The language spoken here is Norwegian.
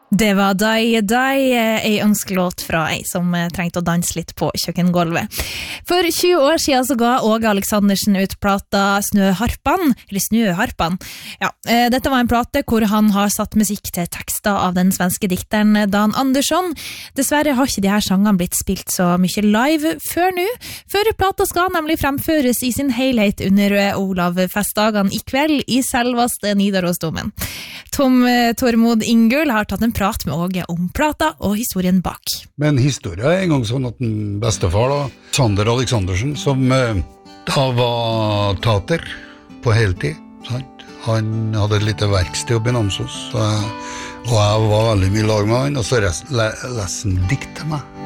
Det var Die Die, en ønskelåt fra ei som trengte å danse litt på kjøkkengolvet. For 20 år siden så ga Åge Aleksandersen ut plata Snøharpan. Ja, dette var en plate hvor han har satt musikk til tekster av den svenske dikteren Dan Andersson. Dessverre har ikke de her sangene blitt spilt så mye live før nå, for plata skal nemlig fremføres i sin helhet under Olav-festdagene i kveld i selveste Nidarosdomen. Tom Tormod Ingull har tatt en prat med Åge om plata og historien bak. Men historien en gang sånn at den bestefar da, Sander Aleksandersen, som da var tater på heltid, sant? Han hadde et lite verksted oppe i Namsos, og jeg var veldig mye lag med han, og så leste han dikt til meg.